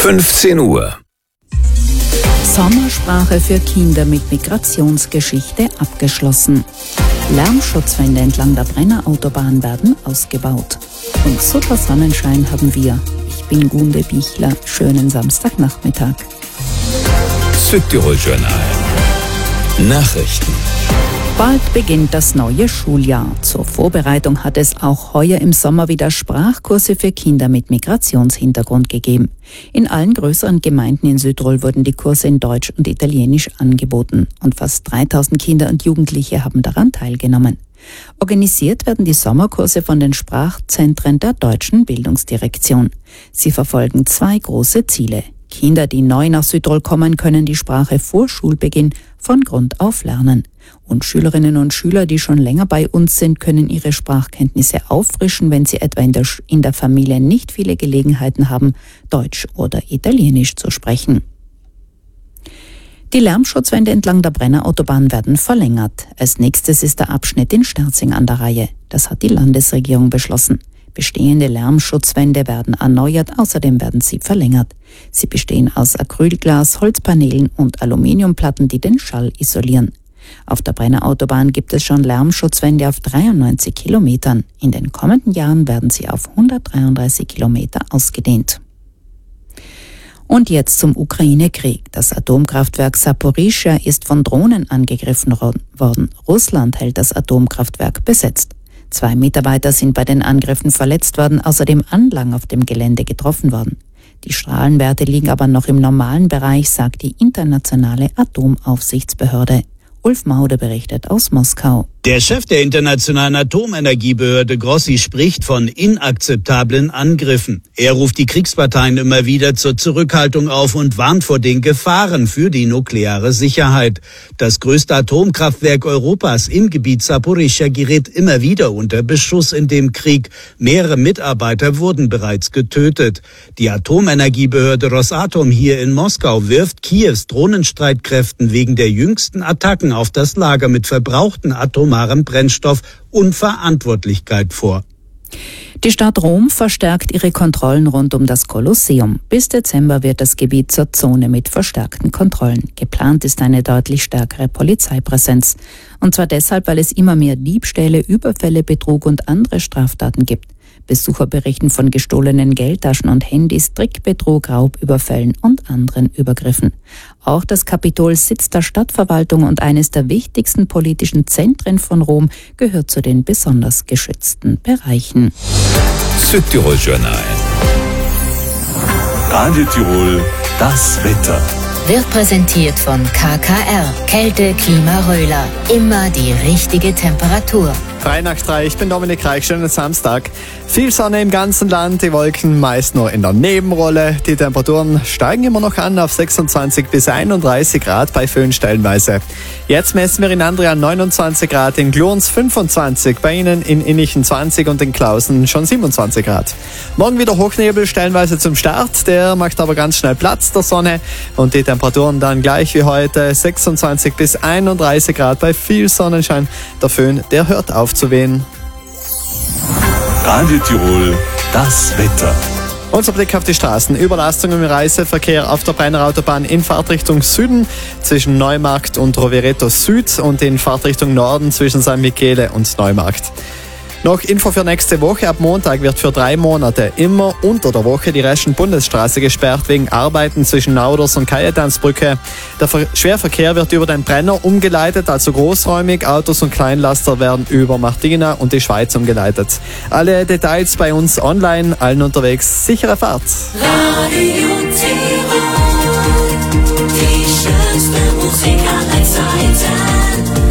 15 Uhr. Sommersprache für Kinder mit Migrationsgeschichte abgeschlossen. Lärmschutzwände entlang der Brenner Autobahn werden ausgebaut. Und super Sonnenschein haben wir. Ich bin Gunde Bichler. Schönen Samstagnachmittag. Südtirol Journal. Nachrichten. Bald beginnt das neue Schuljahr. Zur Vorbereitung hat es auch heuer im Sommer wieder Sprachkurse für Kinder mit Migrationshintergrund gegeben. In allen größeren Gemeinden in Südtirol wurden die Kurse in Deutsch und Italienisch angeboten. Und fast 3000 Kinder und Jugendliche haben daran teilgenommen. Organisiert werden die Sommerkurse von den Sprachzentren der Deutschen Bildungsdirektion. Sie verfolgen 2 große Ziele. Kinder, die neu nach Südtirol kommen, können die Sprache vor Schulbeginn von Grund auf lernen. Und Schülerinnen und Schüler, die schon länger bei uns sind, können ihre Sprachkenntnisse auffrischen, wenn sie etwa in der Familie nicht viele Gelegenheiten haben, Deutsch oder Italienisch zu sprechen. Die Lärmschutzwände entlang der Brenner Autobahn werden verlängert. Als nächstes ist der Abschnitt in Sterzing an der Reihe. Das hat die Landesregierung beschlossen. Bestehende Lärmschutzwände werden erneuert, außerdem werden sie verlängert. Sie bestehen aus Acrylglas, Holzpanelen und Aluminiumplatten, die den Schall isolieren. Auf der Brenner Autobahn gibt es schon Lärmschutzwände auf 93 Kilometern. In den kommenden Jahren werden sie auf 133 Kilometer ausgedehnt. Und jetzt zum Ukraine-Krieg. Das Atomkraftwerk Saporischschja ist von Drohnen angegriffen worden. Russland hält das Atomkraftwerk besetzt. 2 Mitarbeiter sind bei den Angriffen verletzt worden, außerdem Anlagen auf dem Gelände getroffen worden. Die Strahlenwerte liegen aber noch im normalen Bereich, sagt die internationale Atomaufsichtsbehörde. Ulf Maude berichtet aus Moskau. Der Chef der Internationalen Atomenergiebehörde Grossi spricht von inakzeptablen Angriffen. Er ruft die Kriegsparteien immer wieder zur Zurückhaltung auf und warnt vor den Gefahren für die nukleare Sicherheit. Das größte Atomkraftwerk Europas im Gebiet Saporischschja gerät immer wieder unter Beschuss in dem Krieg. Mehrere Mitarbeiter wurden bereits getötet. Die Atomenergiebehörde Rosatom hier in Moskau wirft Kiews Drohnenstreitkräften wegen der jüngsten Attacken auf das Lager mit verbrauchten atomarem Brennstoff Unverantwortlichkeit vor. Die Stadt Rom verstärkt ihre Kontrollen rund um das Kolosseum. Bis Dezember wird das Gebiet zur Zone mit verstärkten Kontrollen. Geplant ist eine deutlich stärkere Polizeipräsenz. Und zwar deshalb, weil es immer mehr Diebstähle, Überfälle, Betrug und andere Straftaten gibt. Besucher berichten von gestohlenen Geldtaschen und Handys, Trickbetrug, Raubüberfällen und anderen Übergriffen. Auch das Kapitol, Sitz der Stadtverwaltung und eines der wichtigsten politischen Zentren von Rom, gehört zu den besonders geschützten Bereichen. Südtirol Journal. Radio Tirol, das Wetter. Wird präsentiert von KKR. Kälte, Klima, Röhler. Immer die richtige Temperatur. 3 ich bin Dominik Reich, schönen Samstag. Viel Sonne im ganzen Land, die Wolken meist nur in der Nebenrolle. Die Temperaturen steigen immer noch an auf 26 bis 31 Grad bei Föhn stellenweise. Jetzt messen wir in Andria 29 Grad, in Glurns 25, bei Ihnen in Innichen 20 und in Klausen schon 27 Grad. Morgen wieder Hochnebel stellenweise zum Start, der macht aber ganz schnell Platz der Sonne und die Temperaturen dann gleich wie heute 26 bis 31 Grad bei viel Sonnenschein. Der Föhn, der hört auf zu wehen. Radio Tirol, das Wetter. Unser Blick auf die Straßen. Überlastung im Reiseverkehr auf der Brenner Autobahn in Fahrtrichtung Süden zwischen Neumarkt und Rovereto Süd und in Fahrtrichtung Norden zwischen San Michele und Neumarkt. Noch Info für nächste Woche. Ab Montag wird für 3 Monate immer unter der Woche die Reschen-Bundesstraße gesperrt wegen Arbeiten zwischen Nauders und Kajetansbrücke. Der Schwerverkehr wird über den Brenner umgeleitet, also großräumig. Autos und Kleinlaster werden über Martina und die Schweiz umgeleitet. Alle Details bei uns online, allen unterwegs. Sichere Fahrt. Radio